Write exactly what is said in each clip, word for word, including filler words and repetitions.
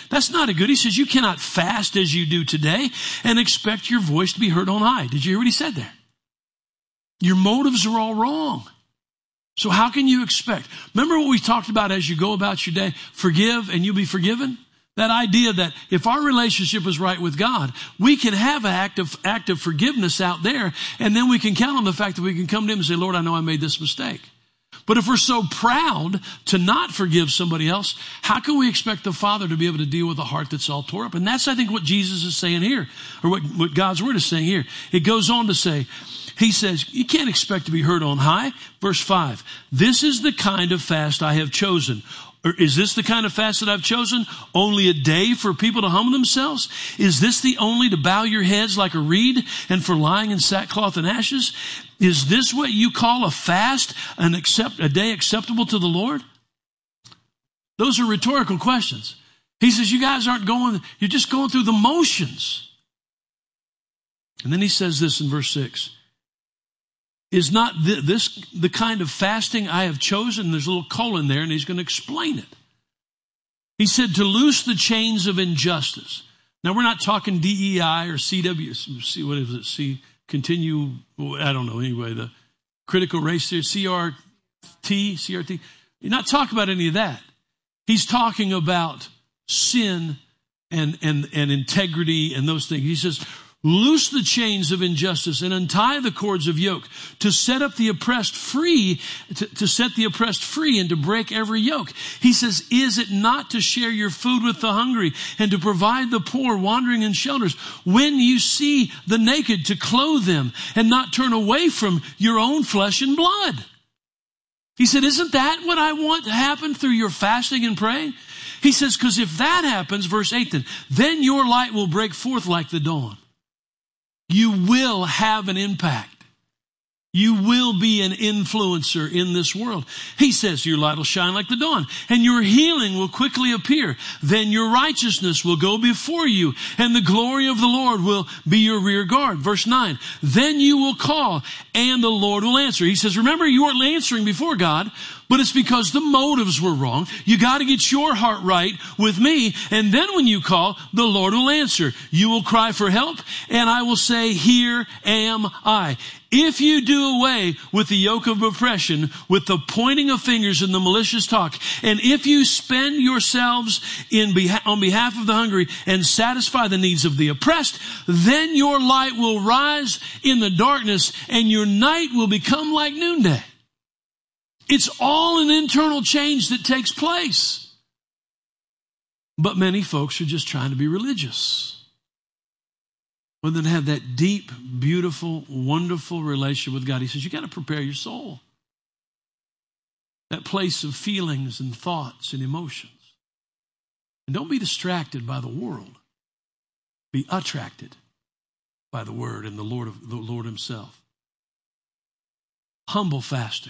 That's not a good. He says, you cannot fast as you do today and expect your voice to be heard on high. Did you hear what he said there? Your motives are all wrong. So how can you expect? Remember what we talked about as you go about your day? Forgive and you'll be forgiven. That idea that if our relationship is right with God, we can have an act of, act of forgiveness out there, and then we can count on the fact that we can come to him and say, Lord, I know I made this mistake. But if we're so proud to not forgive somebody else, how can we expect the Father to be able to deal with a heart that's all tore up? And that's, I think, what Jesus is saying here, or what, what God's word is saying here. It goes on to say, he says, you can't expect to be heard on high. Verse five, this is the kind of fast I have chosen. Or is this the kind of fast that I've chosen? Only a day for people to humble themselves? Is this the only to bow your heads like a reed and for lying in sackcloth and ashes? Is this what you call a fast, an accept, a day acceptable to the Lord? Those are rhetorical questions. He says, you guys aren't going, you're just going through the motions. And then he says this in verse six. Is not this the kind of fasting I have chosen? There's a little colon there, and he's going to explain it. He said to loose the chains of injustice. Now, we're not talking D E I or C W, C, what is it, C, continue, I don't know, anyway, the critical race theory, C R T, C R T. You're not talking about any of that. He's talking about sin and, and, and integrity and those things. He says, loose the chains of injustice and untie the cords of yoke, to set up the oppressed free, to, to set the oppressed free and to break every yoke. He says, is it not to share your food with the hungry and to provide the poor wandering in shelters? When you see the naked, to clothe them and not turn away from your own flesh and blood. He said, isn't that what I want to happen through your fasting and praying? He says, because if that happens, verse eight, then, then your light will break forth like the dawn. You will have an impact. You will be an influencer in this world. He says your light will shine like the dawn, and your healing will quickly appear. Then your righteousness will go before you, and the glory of the Lord will be your rear guard. Verse nine, then you will call, and the Lord will answer. He says, remember, you weren't answering before God, but it's because the motives were wrong. You got to get your heart right with me, and then when you call, the Lord will answer. You will cry for help, and I will say, here am I. If you do away with the yoke of oppression, with the pointing of fingers and the malicious talk, and if you spend yourselves in beha- on behalf of the hungry and satisfy the needs of the oppressed, then your light will rise in the darkness and your night will become like noonday. It's all an internal change that takes place. But many folks are just trying to be religious, rather than have that deep, beautiful, wonderful relationship with God. He says, you got to prepare your soul. That place of feelings and thoughts and emotions. And don't be distracted by the world. Be attracted by the word and the Lord of the Lord himself. Humble fasting.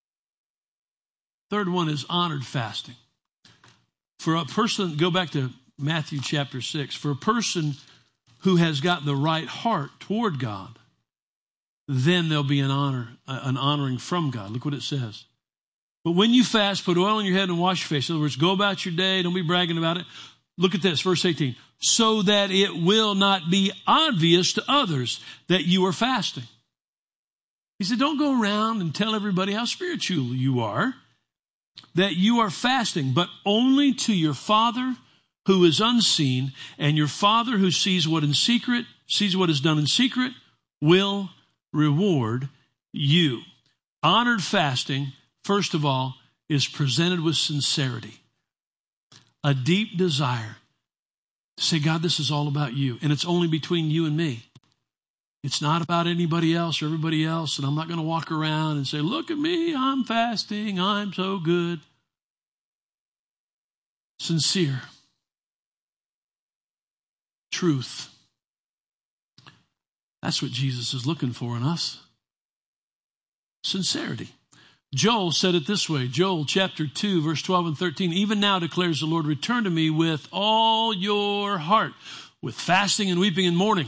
Third one is honored fasting. For a person, go back to Matthew chapter six. For a person who has got the right heart toward God, then there'll be an honor, an honoring from God. Look what it says. But when you fast, put oil on your head and wash your face. In other words, go about your day. Don't be bragging about it. Look at this, verse eighteen. So that it will not be obvious to others that you are fasting. He said, don't go around and tell everybody how spiritual you are, that you are fasting, but only to your Father who is unseen, and your Father who sees what in secret, sees what is done in secret, will reward you. Honored fasting, first of all, is presented with sincerity. A deep desire to say, God, this is all about you, and it's only between you and me. It's not about anybody else or everybody else, and I'm not going to walk around and say, look at me, I'm fasting, I'm so good. Sincere. Truth. That's what Jesus is looking for in us. Sincerity. Joel said it this way, Joel chapter two, verse twelve and thirteen, even now declares the Lord, return to me with all your heart, with fasting and weeping and mourning.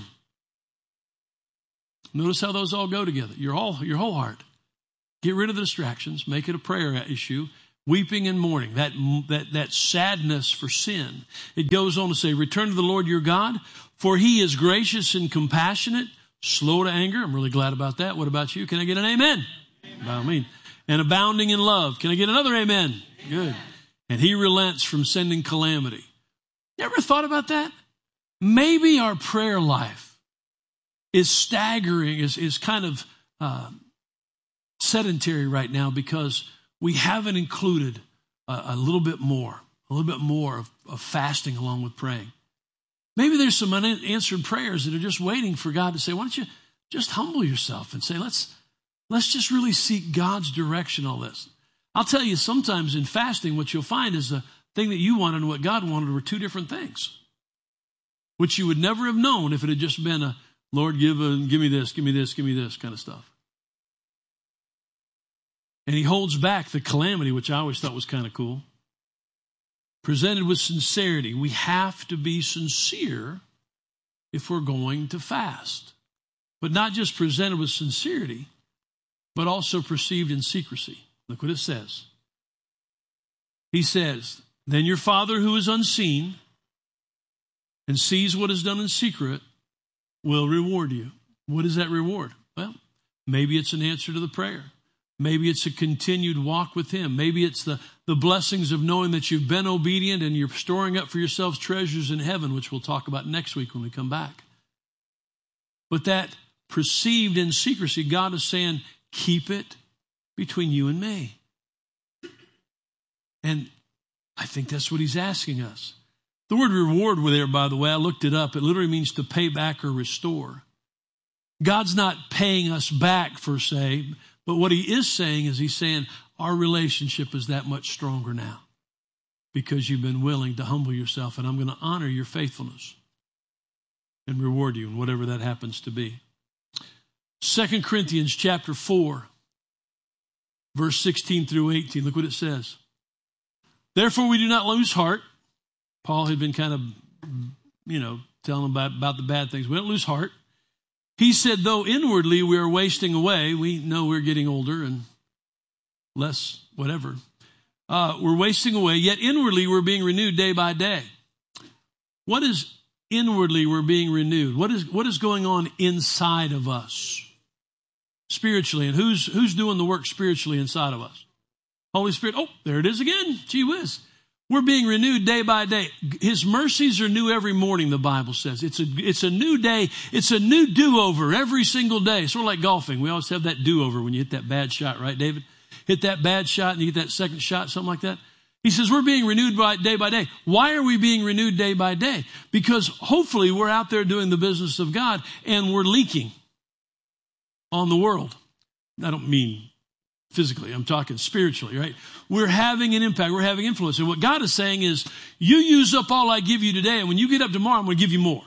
Notice how those all go together. Your whole, your whole heart. Get rid of the distractions. Make it a prayer issue. weeping and mourning, that, that, that sadness for sin. It goes on to say, return to the Lord your God, for he is gracious and compassionate, slow to anger. I'm really glad about that. What about you? Can I get an amen? Amen. By all means. And abounding in love. Can I get another amen? Good. And he relents from sending calamity. You ever thought about that? Maybe our prayer life is staggering, is, is kind of uh, sedentary right now because we haven't included a, a little bit more, a little bit more of, of fasting along with praying. Maybe there's some unanswered prayers that are just waiting for God to say, why don't you just humble yourself and say, let's, let's just really seek God's direction on this. I'll tell you, sometimes in fasting, what you'll find is the thing that you wanted and what God wanted were two different things, which you would never have known if it had just been a, Lord, give, a, give me this, give me this, give me this kind of stuff. And he holds back the calamity, which I always thought was kind of cool. Presented with sincerity. We have to be sincere if we're going to fast. But not just presented with sincerity, but also perceived in secrecy. Look what it says. He says, then your Father who is unseen and sees what is done in secret will reward you. What is that reward? Well, maybe it's an answer to the prayer. Maybe it's a continued walk with him. Maybe it's the, the blessings of knowing that you've been obedient and you're storing up for yourselves treasures in heaven, which we'll talk about next week when we come back. But that perceived in secrecy, God is saying, keep it between you and me. And I think that's what he's asking us. The word reward there, by the way, I looked it up. It literally means to pay back or restore. God's not paying us back per se, but what he is saying is he's saying our relationship is that much stronger now because you've been willing to humble yourself, and I'm going to honor your faithfulness and reward you in whatever that happens to be. Second Corinthians chapter four, verse sixteen through eighteen. Look what it says. Therefore we do not lose heart. Paul had been kind of, you know, telling them about, about the bad things. We don't lose heart. He said, though inwardly we are wasting away, we know we're getting older and less whatever. Uh, we're wasting away, yet inwardly we're being renewed day by day. What is inwardly we're being renewed? What is what is going on inside of us spiritually? And who's who's doing the work spiritually inside of us? Holy Spirit. Oh, there it is again. Gee whiz. We're being renewed day by day. His mercies are new every morning, the Bible says. It's a, it's a new day. It's a new do-over every single day. Sort of like golfing. We always have that do-over when you hit that bad shot, right, David? Hit that bad shot and you get that second shot, something like that. He says we're being renewed by day by day. Why are we being renewed day by day? Because hopefully we're out there doing the business of God and we're leaking on the world. I don't mean physically, I'm talking spiritually, right? We're having an impact. We're having influence. And what God is saying is, you use up all I give you today, and when you get up tomorrow, I'm going to give you more.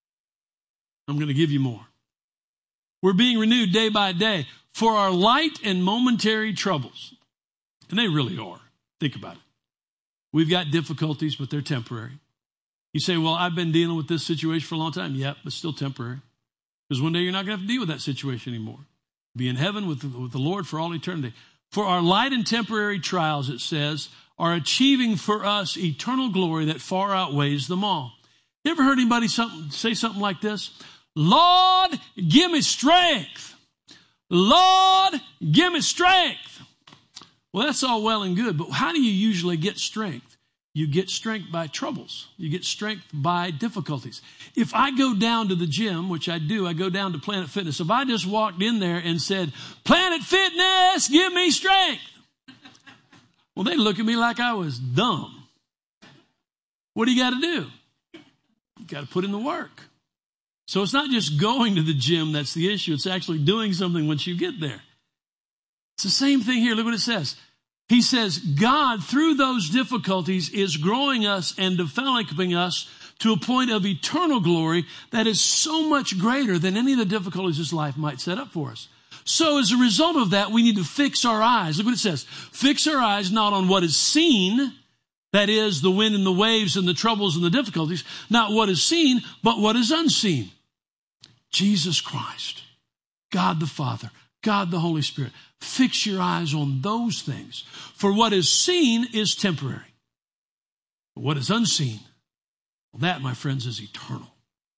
I'm going to give you more. We're being renewed day by day for our light and momentary troubles. And they really are. Think about it. We've got difficulties, but they're temporary. You say, well, I've been dealing with this situation for a long time. Yeah, but still temporary. Because one day you're not going to have to deal with that situation anymore. Be in heaven with the, with the Lord for all eternity. For our light and temporary trials, it says, are achieving for us eternal glory that far outweighs them all. You ever heard anybody something, say something like this? Lord, give me strength. Lord, give me strength. Well, that's all well and good, but how do you usually get strength? You get strength by troubles. You get strength by difficulties. If I go down to the gym, which I do, I go down to Planet Fitness. If I just walked in there and said, Planet Fitness, give me strength. Well, they look at me like I was dumb. What do you got to do? You got to put in the work. So it's not just going to the gym that's the issue. It's actually doing something once you get there. It's the same thing here. Look what it says. He says, God, through those difficulties, is growing us and developing us to a point of eternal glory that is so much greater than any of the difficulties this life might set up for us. So as a result of that, we need to fix our eyes. Look what it says. Fix our eyes not on what is seen, that is the wind and the waves and the troubles and the difficulties, not what is seen, but what is unseen. Jesus Christ, God the Father, God the Holy Spirit. Fix your eyes on those things. For what is seen is temporary. But what is unseen, well, that, my friends, is eternal.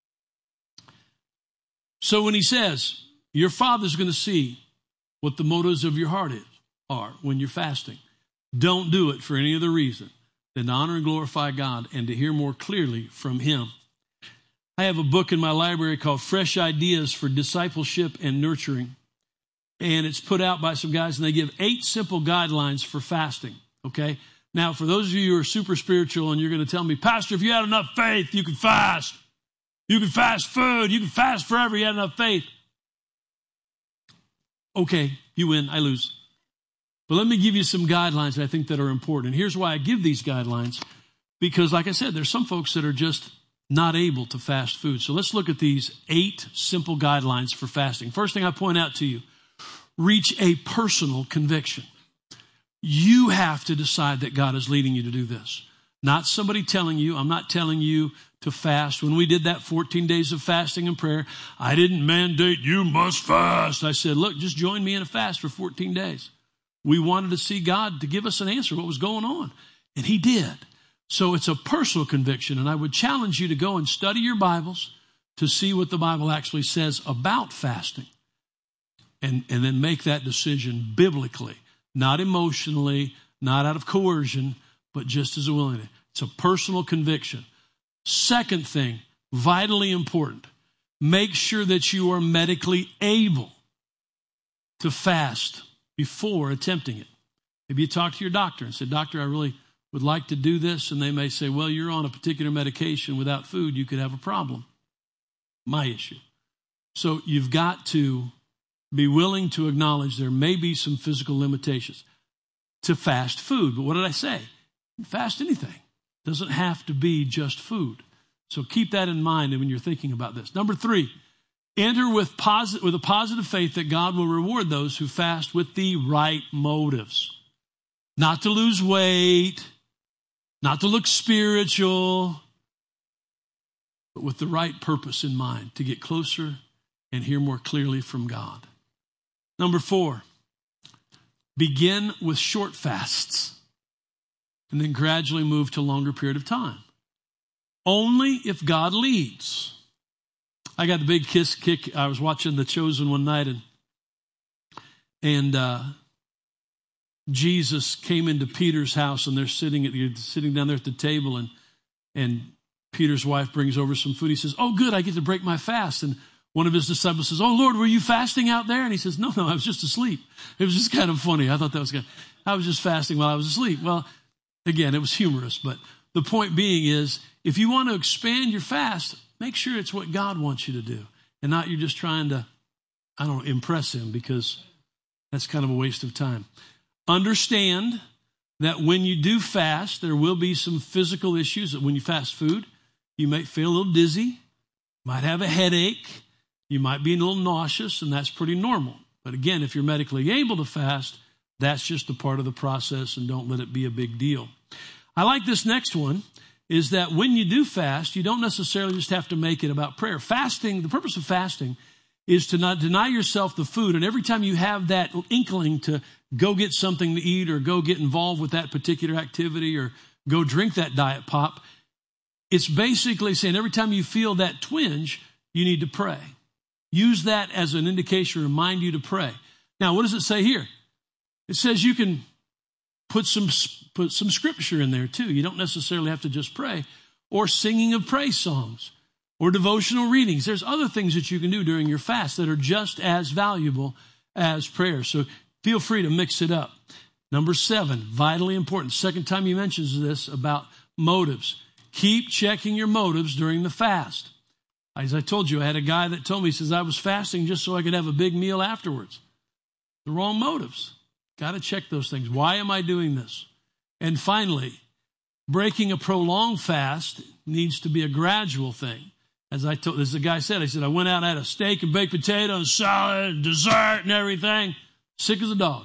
So when he says, your Father's going to see what the motives of your heart is, are when you're fasting, don't do it for any other reason than to honor and glorify God and to hear more clearly from him. I have a book in my library called Fresh Ideas for Discipleship and Nurturing. And it's put out by some guys, and they give eight simple guidelines for fasting, okay? Now, for those of you who are super spiritual and you're going to tell me, Pastor, if you had enough faith, you could fast. You could fast food. You could fast forever. You had enough faith. Okay, you win. I lose. But let me give you some guidelines that I think that are important. And here's why I give these guidelines. Because, like I said, there's some folks that are just not able to fast food. So let's look at these eight simple guidelines for fasting. First thing I point out to you, reach a personal conviction. You have to decide that God is leading you to do this. Not somebody telling you. I'm not telling you to fast. When we did that fourteen days of fasting and prayer, I didn't mandate you must fast. I said, look, just join me in a fast for fourteen days. We wanted to see God to give us an answer, what was going on. And he did. So it's a personal conviction. And I would challenge you to go and study your Bibles to see what the Bible actually says about fasting. And, and then make that decision biblically, not emotionally, not out of coercion, but just as a willingness. It's a personal conviction. Second thing, vitally important, make sure that you are medically able to fast before attempting it. Maybe you talk to your doctor and say, doctor, I really would like to do this. And they may say, well, you're on a particular medication. Without food, you could have a problem. My issue. So you've got to be willing to acknowledge there may be some physical limitations to fast food. But what did I say? Fast anything. Doesn't have to be just food. So keep that in mind when you're thinking about this. Number three, enter with, posit- with a positive faith that God will reward those who fast with the right motives. Not to lose weight, not to look spiritual, but with the right purpose in mind, to get closer and hear more clearly from God. Number four, begin with short fasts and then gradually move to a longer period of time. Only if God leads. I got the big kiss kick. I was watching The Chosen one night, and and uh, Jesus came into Peter's house, and they're sitting at sitting down there at the table, and and Peter's wife brings over some food. He says, "Oh, good, I get to break my fast." And one of his disciples says, "Oh, Lord, were you fasting out there?" And he says, no, no, I was just asleep. It was just kind of funny. I thought that was good. I was just fasting while I was asleep. Well, again, it was humorous. But the point being is, if you want to expand your fast, make sure it's what God wants you to do. And not you're just trying to, I don't know, impress him, because that's kind of a waste of time. Understand that when you do fast, there will be some physical issues. That when you fast food, you might feel a little dizzy, might have a headache. You might be a little nauseous, and that's pretty normal. But again, if you're medically able to fast, that's just a part of the process, and don't let it be a big deal. I like this next one, is that when you do fast, you don't necessarily just have to make it about prayer. Fasting, the purpose of fasting is to not deny yourself the food. And every time you have that inkling to go get something to eat or go get involved with that particular activity or go drink that diet pop, it's basically saying every time you feel that twinge, you need to pray. Use that as an indication, remind you to pray. Now, what does it say here? It says you can put some put some scripture in there too. You don't necessarily have to just pray, or singing of praise songs, or devotional readings. There's other things that you can do during your fast that are just as valuable as prayer. So feel free to mix it up. Number seven, vitally important. Second time he mentions this about motives. Keep checking your motives during the fast. As I told you, I had a guy that told me, he says, I was fasting just so I could have a big meal afterwards. The wrong motives. Got to check those things. Why am I doing this? And finally, breaking a prolonged fast needs to be a gradual thing. As I told, as the guy said, I said, I went out and had a steak and baked potato and salad, dessert and everything, sick as a dog.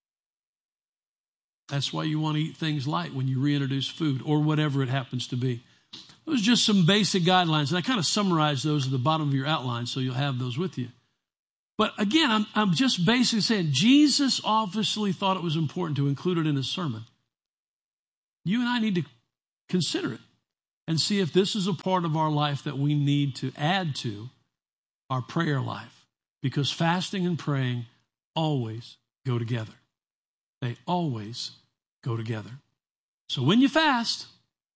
That's why you want to eat things light when you reintroduce food or whatever it happens to be. Those are just some basic guidelines, and I kind of summarized those at the bottom of your outline so you'll have those with you. But again, I'm, I'm just basically saying Jesus obviously thought it was important to include it in his sermon. You and I need to consider it and see if this is a part of our life that we need to add to our prayer life. Because fasting and praying always go together. They always go together. So when you fast,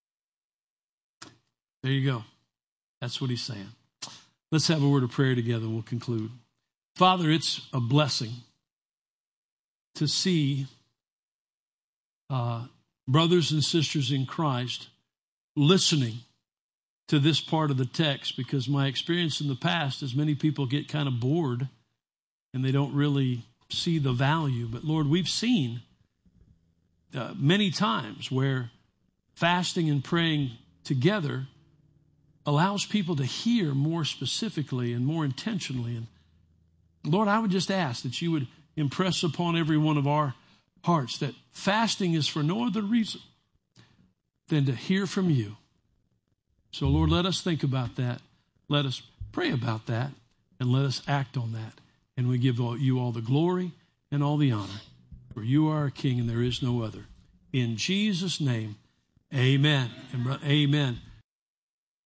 there you go. That's what he's saying. Let's have a word of prayer together and we'll conclude. Father, it's a blessing to see uh, brothers and sisters in Christ listening to this part of the text, because my experience in the past is many people get kind of bored and they don't really see the value. But Lord, we've seen uh, many times where fasting and praying together allows people to hear more specifically and more intentionally. And Lord, I would just ask that you would impress upon every one of our hearts that fasting is for no other reason than to hear from you. So Lord, let us think about that. Let us pray about that and let us act on that. And we give all, you all the glory and all the honor, for you are our King and there is no other. In Jesus' name, amen. And amen.